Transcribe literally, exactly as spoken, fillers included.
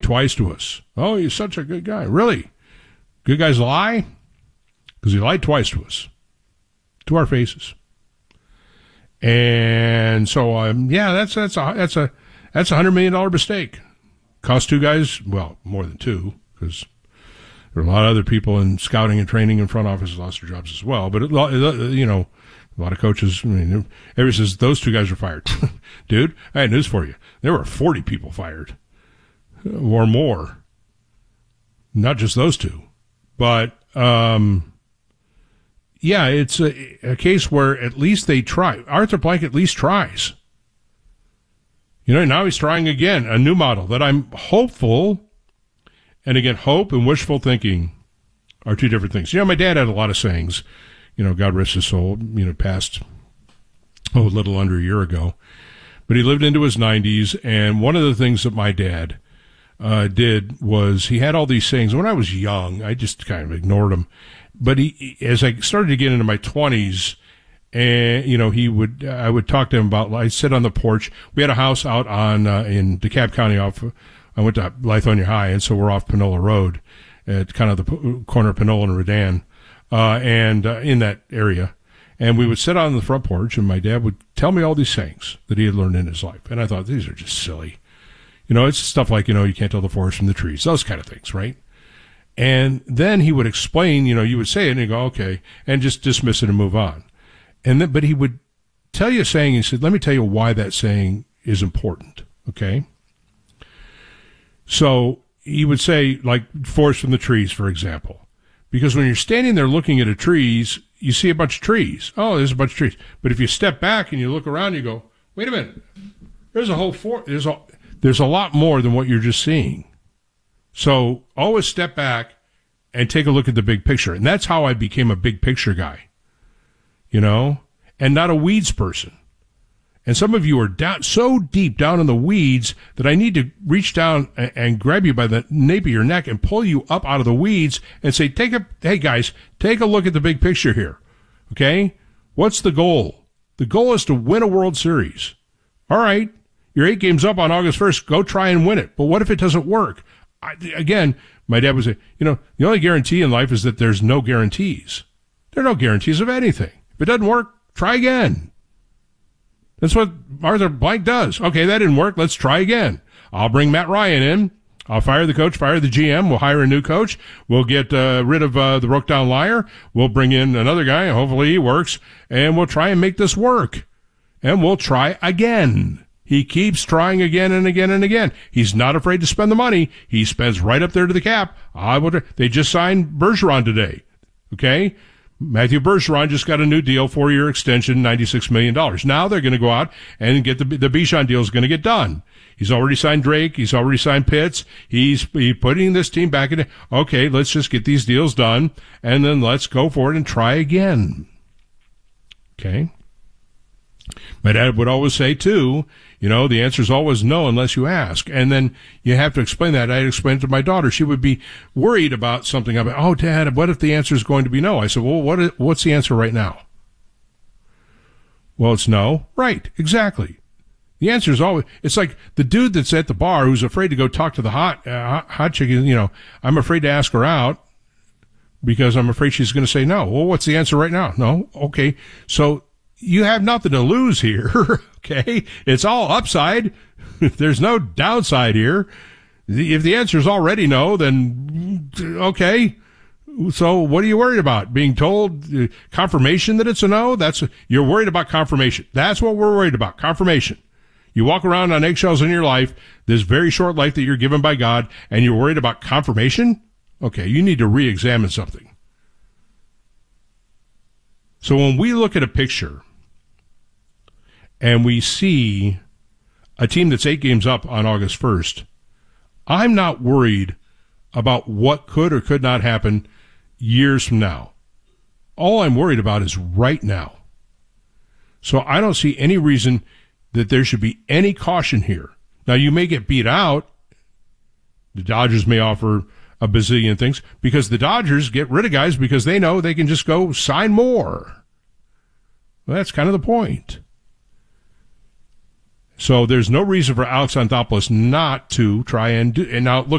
twice to us. Oh, he's such a good guy. Really? Good guys lie? Because he lied twice to us. To our faces. And so, um, yeah, that's that's a that's a that's a hundred million dollar mistake. Cost two guys, well, more than two, because there are a lot of other people in scouting and training and front office lost their jobs as well. But it, you know, a lot of coaches. I mean, everybody says those two guys are fired. Dude, I had news for you. There were forty people fired, or more. Not just those two, but um, yeah, it's a, a case where at least they try. Arthur Blank at least tries. You know, now he's trying again, a new model that I'm hopeful, and again, hope and wishful thinking are two different things. You know, my dad had a lot of sayings, you know, God rest his soul, you know, passed, oh, a little under a year ago. But he lived into his nineties, and one of the things that my dad uh, did was he had all these sayings. When I was young, I just kind of ignored them. But he, as I started to get into my twenties, and, you know, he would, I would talk to him about, I'd sit on the porch. We had a house out on, uh, in DeKalb County off, I went to Lithonia High, and so we're off Panola Road at kind of the p- corner of Panola and Redan, uh, and, uh, in that area. And we would sit on the front porch, and my dad would tell me all these sayings that he had learned in his life. And I thought, these are just silly. You know, it's stuff like, you know, you can't tell the forest from the trees, those kind of things, right? And then he would explain, you know, you would say it, and he'd go, okay, and just dismiss it and move on. And then, but he would tell you a saying, and he said, let me tell you why that saying is important, okay? So he would say, like, forest from the trees, for example. Because when you're standing there looking at a trees, you see a bunch of trees. Oh, there's a bunch of trees. But if you step back and you look around, you go, wait a minute. There's a whole forest. There's a, there's a lot more than what you're just seeing. So always step back and take a look at the big picture. And that's how I became a big picture guy. You know, and not a weeds person. And some of you are down so deep down in the weeds that I need to reach down and, and grab you by the nape of your neck and pull you up out of the weeds and say, take a, hey guys, take a look at the big picture here. Okay? What's the goal? The goal is to win a World Series. All right. You're eight games up on August first. Go try and win it. But what if it doesn't work? I, again, my dad would say, you know, the only guarantee in life is that there's no guarantees. There are no guarantees of anything. If it doesn't work, try again. That's what Arthur Blank does. Okay, that didn't work. Let's try again. I'll bring Matt Ryan in. I'll fire the coach, fire the G M. We'll hire a new coach. We'll get uh, rid of uh, the broke-down liar. We'll bring in another guy. Hopefully he works. And we'll try and make this work. And we'll try again. He keeps trying again and again and again. He's not afraid to spend the money. He spends right up there to the cap. I would. They just signed Bergeron today. Okay? Matthew Bergeron just got a new deal, four-year extension, ninety-six million dollars. Now they're going to go out and get the the Bichon deal is going to get done. He's already signed Drake. He's already signed Pitts. He's he putting this team back in. Okay, let's just get these deals done, and then let's go for it and try again. Okay? My dad would always say, too, you know, the answer is always no unless you ask. And then you have to explain that. I'd explain it to my daughter. She would be worried about something. I'd be, oh, Dad, what if the answer is going to be no? I said, well, what is, what's the answer right now? Well, it's no. Right, exactly. The answer is always, it's like the dude that's at the bar who's afraid to go talk to the hot, uh, hot chick, you know, I'm afraid to ask her out because I'm afraid she's going to say no. Well, what's the answer right now? No. Okay. So you have nothing to lose here. Okay. It's all upside. There's no downside here. If the answer is already no, then okay. So what are you worried about? Being told uh, confirmation that it's a no? That's, you're worried about confirmation. That's what we're worried about. Confirmation. You walk around on eggshells in your life, this very short life that you're given by God, and you're worried about confirmation? Okay, you need to re-examine something. So when we look at a picture and we see a team that's eight games up on August first, I'm not worried about what could or could not happen years from now. All I'm worried about is right now. So I don't see any reason that there should be any caution here. Now, you may get beat out. The Dodgers may offer a bazillion things because the Dodgers get rid of guys because they know they can just go sign more. Well, that's kind of the point. So there's no reason for Alex Anthopoulos not to try and do. And now, look,